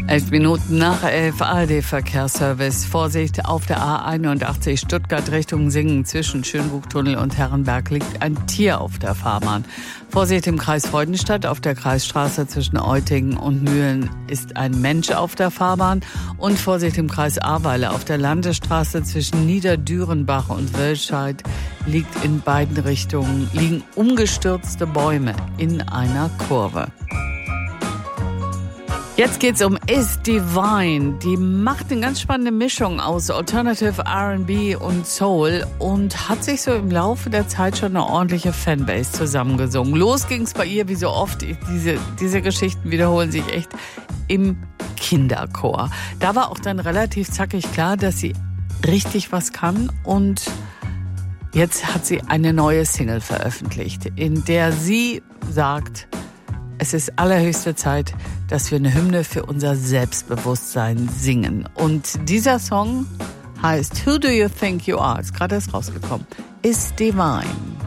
11 Minuten nach 11, ARD-Verkehrsservice. Vorsicht, auf der A81 Stuttgart Richtung Singen zwischen Schönbuchtunnel und Herrenberg liegt ein Tier auf der Fahrbahn. Vorsicht im Kreis Freudenstadt, auf der Kreisstraße zwischen Eutingen und Mühlen ist ein Mensch auf der Fahrbahn. Und Vorsicht im Kreis Ahrweiler, auf der Landesstraße zwischen Niederdürenbach und Wölscheid liegen umgestürzte Bäume in einer Kurve. Jetzt geht's um Is Divine. Die macht eine ganz spannende Mischung aus Alternative R&B und Soul und hat sich so im Laufe der Zeit schon eine ordentliche Fanbase zusammengesungen. Los ging's bei ihr, wie so oft. Diese Geschichten wiederholen sich echt im Kinderchor. Da war auch dann relativ zackig klar, dass sie richtig was kann, und jetzt hat sie eine neue Single veröffentlicht, in der sie sagt, es ist allerhöchste Zeit, dass wir eine Hymne für unser Selbstbewusstsein singen. Und dieser Song heißt Who Do You Think You Are? Ist gerade erst rausgekommen. Is Divine.